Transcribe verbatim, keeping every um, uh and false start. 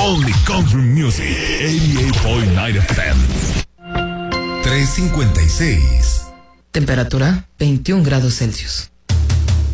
Only Country Music, ochenta y ocho punto nueve F M. tres cincuenta y seis. Temperatura veintiún grados Celsius.